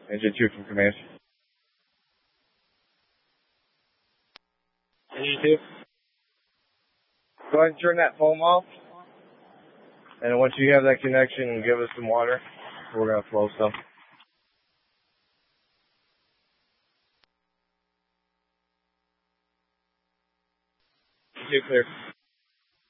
Engine 2 from command. Engine 2. Go ahead and turn that foam off. And once you have that connection, give us some water. We're going to flow some. Engine 2 clear.